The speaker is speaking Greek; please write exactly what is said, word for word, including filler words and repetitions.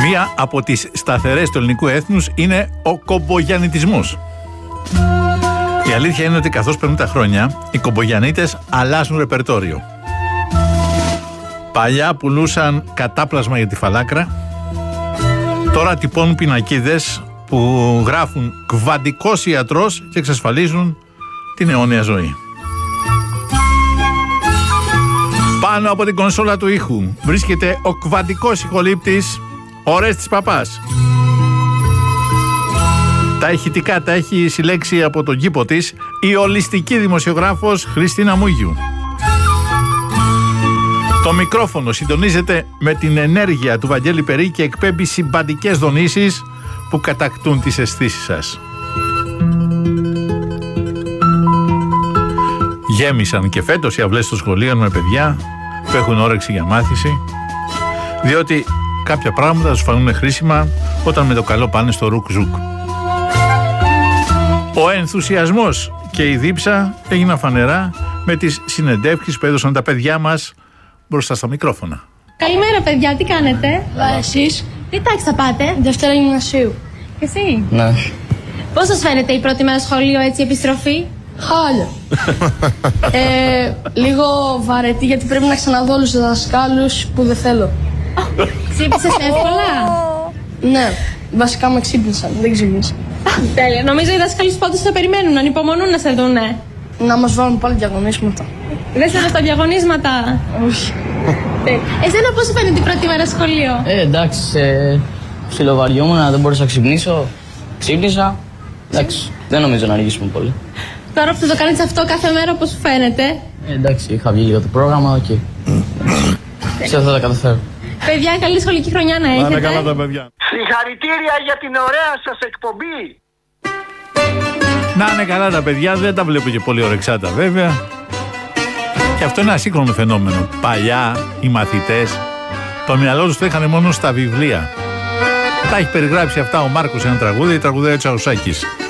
Μία από τις σταθερές του ελληνικού έθνους είναι ο κομπογιαννιτισμός. Η αλήθεια είναι ότι καθώς περνούν τα χρόνια, οι κομπογιαννίτες αλλάζουν ρεπερτόριο. Παλιά πουλούσαν κατάπλασμα για τη φαλάκρα, τώρα τυπώνουν πινακίδες που γράφουν «Κβαντικός ιατρός» και εξασφαλίζουν την αιώνια ζωή. Πάνω από την κονσόλα του ήχου βρίσκεται ο κβαντικός ηχολήπτης Ορέστης Παπάς. Τα ηχητικά τα έχει συλλέξει από τον κήπο της η ολιστική δημοσιογράφος Χριστίνα Μούγιου. Το μικρόφωνο συντονίζεται με την ενέργεια του Βαγγέλη Περί και εκπέμπει συμπαντικές δονήσεις που κατακτούν τις αισθήσεις σας. Γέμισαν και φέτος οι αυλές των σχολείων με παιδιά που έχουν όρεξη για μάθηση, διότι κάποια πράγματα τους φανούν χρήσιμα όταν με το καλό πάνε στο ρουκ-ζουκ. Ο ενθουσιασμός και η δίψα έγιναν φανερά με τις συνεντεύξεις που έδωσαν τα παιδιά μας μπροστά στα μικρόφωνα. Καλημέρα παιδιά, τι κάνετε? Καλά, εσείς? Τι τάξη θα πάτε? Δευτέρα γυμνασίου. Και εσύ? Ναι. Πώς σας φαίνεται η πρώτη μέρα σχολείο, έτσι, επιστροφή? Χάλια. ε, λίγο βαρετή γιατί πρέπει να ξαναδώ όλους τους δασκάλους που δεν θέλω. Ξύπνησες εύκολα? Ναι, βασικά με ξύπνησαν, δεν ξύπνησα. Τέλεια, νομίζω οι δασκάλοι πάντως θα περιμένουν, ανυπομονούν να σε δούνε. Να μας βάλουν πάλι διαγωνίσματα. Δεν σε στα διαγωνίσματα? Όχι. Εσένα πώς σου φαίνεται η πρώτη μέρα σχολείο? Ε, εντάξει, ε, ψιλοβαριόμουν, δεν μπορούσα να ξυπνήσω. Ξύπνησα. Εντάξει, δεν νομίζω να αργήσουμε πολύ. Τώρα που θα το κάνεις αυτό κάθε μέρα, πώς σου φαίνεται? Ε, εντάξει, είχα βγει για το πρόγραμμα, οκ. Σε αυτό θα καταφέρω. Παιδιά, καλή σχολική χρονιά να έχετε. Να είναι καλά τα παιδιά. Συγχαρητήρια για την ωραία σας εκπομπή. Να είναι καλά τα παιδιά, δεν τα βλέπω και πολύ ωρεξάτα βέβαια. Και αυτό είναι ένα σύγχρονο φαινόμενο. Παλιά οι μαθητές το μυαλό τους το είχαν μόνο στα βιβλία. Τα έχει περιγράψει αυτά ο Μάρκος σε ένα τραγούδι, η τραγουδάει ο Τσαουσάκης.